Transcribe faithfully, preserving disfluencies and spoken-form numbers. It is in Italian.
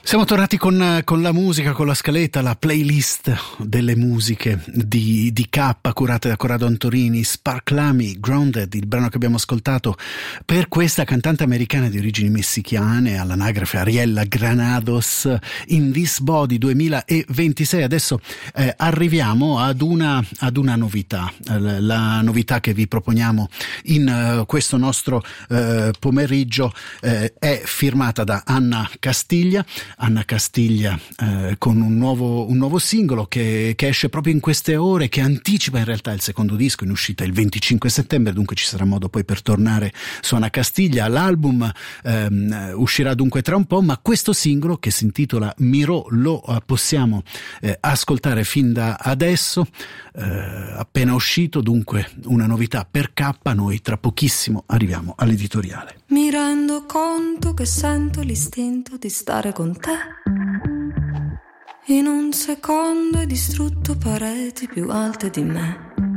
Siamo tornati con, con la musica, con la scaletta, la playlist delle musiche di, di K, curate da Corrado Antorini. Sparklami, Grounded, il brano che abbiamo ascoltato per questa cantante americana di origini messicane, all'anagrafe Ariella Granados, In This Body duemilaventisei. Adesso eh, arriviamo ad una, ad una novità, eh, la novità che vi proponiamo in uh, questo nostro uh, pomeriggio eh, è firmata da Anna Castiglia. Anna Castiglia eh, con un nuovo, un nuovo singolo che, che esce proprio in queste ore, che anticipa in realtà il secondo disco, in uscita il venticinque settembre, dunque ci sarà modo poi per tornare su Anna Castiglia. L'album ehm, uscirà dunque tra un po', ma questo singolo, che si intitola Miro, lo eh, possiamo eh, ascoltare fin da adesso, eh, appena uscito, dunque una novità per K. Noi tra pochissimo arriviamo all'editoriale. Mi rendo conto che sento l'istinto di stare con te. In un secondo hai distrutto pareti più alte di me.